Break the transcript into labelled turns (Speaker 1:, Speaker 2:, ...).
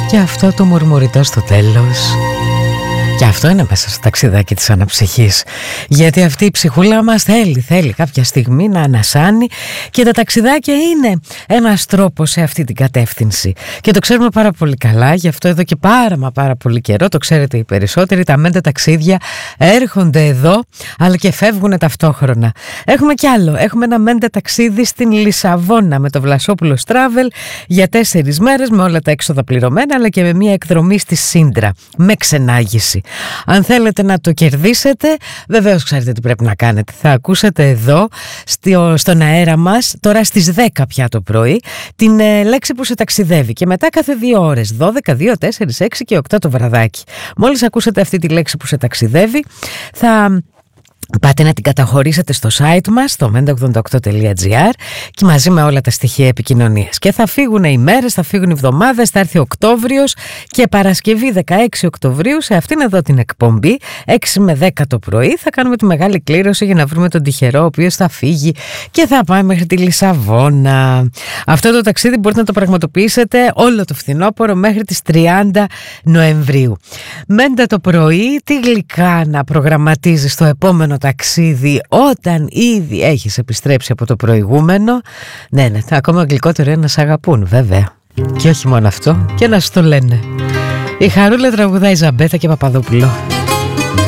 Speaker 1: Και αυτό το μουρμουριτό στο τέλος. Και αυτό είναι μέσα στο ταξιδάκι της αναψυχής. Γιατί αυτή η ψυχούλα μας θέλει κάποια στιγμή να ανασάνει. Και τα ταξιδάκια είναι ένας τρόπος σε αυτή την κατεύθυνση. Και το ξέρουμε πάρα πολύ καλά. Γι' αυτό εδώ και πάρα πολύ καιρό, το ξέρετε οι περισσότεροι, τα μέντα ταξίδια έρχονται εδώ, αλλά και φεύγουν ταυτόχρονα. Έχουμε κι άλλο. Έχουμε ένα μέντα ταξίδι στην Λισαβόνα με το Βλασόπουλος Travel για 4 μέρες, με όλα τα έξοδα πληρωμένα, αλλά και με μια εκδρομή στη Σύντρα με ξενάγηση. Αν θέλετε να το κερδίσετε, βεβαίως ξέρετε τι πρέπει να κάνετε. Θα ακούσετε εδώ στον αέρα μας, τώρα στις 10 πια το πρωί, την λέξη που σε ταξιδεύει. Και μετά κάθε 2 ώρες, 12, 2, 4, 6 και 8 το βραδάκι. Μόλις ακούσετε αυτή τη λέξη που σε ταξιδεύει, θα πάτε να την καταχωρήσετε στο site μας, στο menta88.gr, και μαζί με όλα τα στοιχεία επικοινωνίας. Και θα φύγουν οι μέρες, θα φύγουν οι εβδομάδες, θα έρθει Οκτώβριος και Παρασκευή 16 Οκτωβρίου σε αυτήν εδώ την εκπομπή, 6 με 10 το πρωί, θα κάνουμε τη μεγάλη κλήρωση για να βρούμε τον τυχερό ο οποίος θα φύγει και θα πάει μέχρι τη Λισαβόνα. Αυτό το ταξίδι μπορείτε να το πραγματοποιήσετε όλο το φθινόπωρο μέχρι τις 30 Νοεμβρίου. Μέντα το πρωί, τι γλυκά να προγραμματίζεις το επόμενο ταξίδι όταν ήδη έχεις επιστρέψει από το προηγούμενο. Ναι, ακόμα γλυκότερο είναι να σ' αγαπούν, βέβαια. Και όχι μόνο αυτό, και να σου το λένε. Η Χαρούλα τραγουδάει Ζαμπέτα και Παπαδόπουλο.